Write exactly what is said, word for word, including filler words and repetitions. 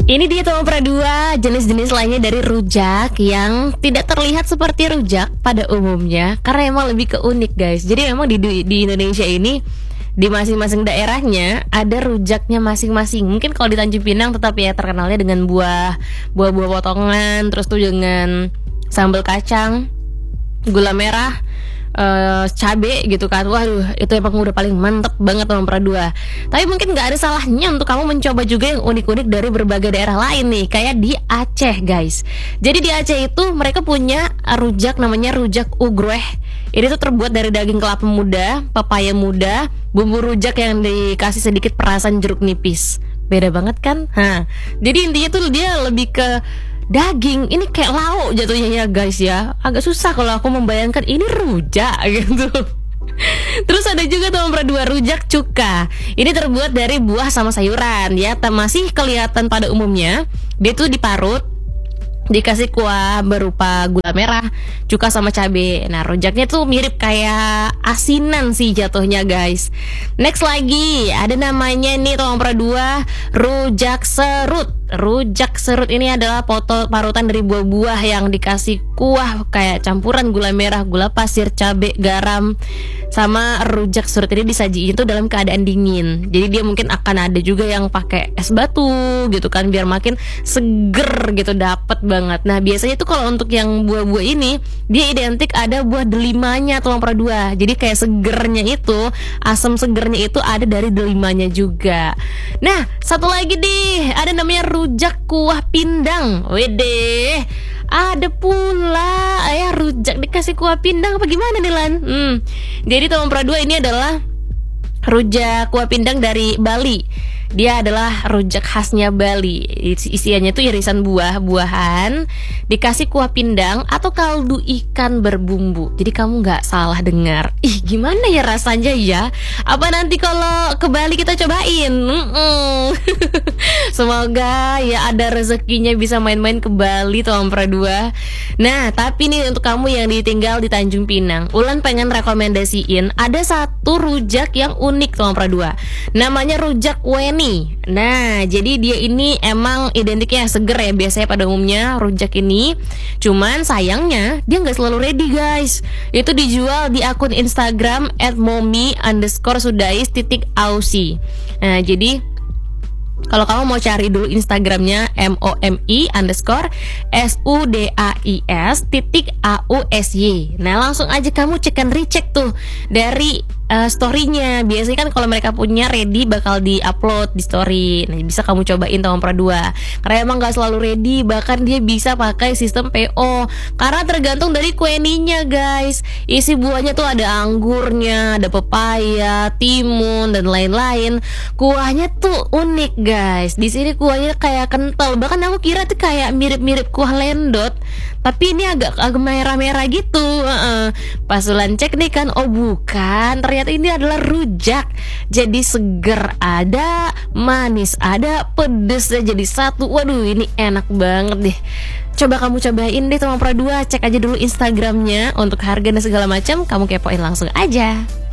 Ini dia Teman Pradua, jenis-jenis lainnya dari rujak yang tidak terlihat seperti rujak pada umumnya karena emang lebih ke unik guys. Jadi emang di, di Indonesia ini di masing-masing daerahnya ada rujaknya masing-masing. Mungkin kalau di Tanjung Pinang tetap ya terkenalnya dengan buah buah-buah potongan, terus tuh dengan sambal kacang, gula merah, Uh, cabe gitu kan. Waduh, itu emang udah paling mantep banget Teman Pradua. Tapi mungkin gak ada salahnya untuk kamu mencoba juga yang unik-unik dari berbagai daerah lain nih. Kayak di Aceh guys. Jadi di Aceh itu mereka punya rujak namanya rujak ugreh. Ini tuh terbuat dari daging kelapa muda, pepaya muda, bumbu rujak yang dikasih sedikit perasan jeruk nipis. Beda banget kan? Hah. Jadi intinya tuh dia lebih ke daging, ini kayak lauk jatuhnya ya guys ya. Agak susah kalau aku membayangkan ini rujak gitu. Terus ada juga Teman Pradua rujak cuka. Ini terbuat dari buah sama sayuran ya. Masih kelihatan pada umumnya. Dia tuh diparut, dikasih kuah berupa gula merah, cuka sama cabe. Nah rujaknya tuh mirip kayak asinan sih jatuhnya guys. Next lagi ada namanya nih Teman Pradua rujak serut. Rujak serut ini adalah poto parutan dari buah-buah yang dikasih kuah kayak campuran gula merah, gula pasir, cabe, garam. Sama rujak serut ini disajiin itu dalam keadaan dingin. Jadi dia mungkin akan ada juga yang pakai es batu gitu kan biar makin seger gitu, dapet banget. Nah biasanya tuh kalau untuk yang buah-buah ini dia identik ada buah delimanya Teman Pradua. Jadi kayak segernya itu, asam segernya itu ada dari delimanya juga. Nah satu lagi deh, ada namanya rujak kuah pindang. Wede, ada pula ya rujak dikasih kuah pindang apa gimana nih Lan? Hmm. Jadi Teman Pradua ini adalah rujak kuah pindang dari Bali. Dia adalah rujak khasnya Bali. Isiannya itu irisan buah-buahan dikasih kuah pindang atau kaldu ikan berbumbu. Jadi kamu gak salah dengar. Ih gimana ya rasanya ya? Apa nanti kalau ke Bali kita cobain? Mm-mm. Semoga ya ada rezekinya bisa main-main ke Bali Teman Pradua. Nah tapi nih untuk kamu yang ditinggal di Tanjung Pinang, Ulan pengen rekomendasiin ada satu rujak yang unik Teman Pradua. Namanya rujak weni. Nah jadi dia ini emang identiknya seger ya biasanya pada umumnya rujak ini. Cuman sayangnya dia gak selalu ready guys. Itu dijual di akun Instagram at momi underscore sudais titik ausi. Nah jadi kalau kamu mau cari dulu Instagramnya M O M I underscore S U D A I S titik A U S Y. Nah langsung aja kamu cek and recheck tuh dari uh, story-nya. Biasanya kan kalau mereka punya ready bakal di-upload di story. Nah bisa kamu cobain Teman Pradua. Karena emang gak selalu ready, bahkan dia bisa pakai sistem P O. Karena tergantung dari kueninya guys. Isi buahnya tuh ada anggurnya, ada pepaya, timun dan lain-lain. Kuahnya tuh unik guys. Di sini kuahnya kayak kental. Bahkan aku kira tuh kayak mirip-mirip kuah lendot, tapi ini agak agak merah-merah gitu. Uh-uh. Pas Ulan cek nih kan, oh bukan, ternyata ini adalah rujak. Jadi seger ada, manis ada, pedesnya jadi satu. Waduh ini enak banget deh. Coba kamu cobain deh Teman Pradua. Cek aja dulu Instagramnya untuk harga dan segala macam. Kamu kepoin langsung aja.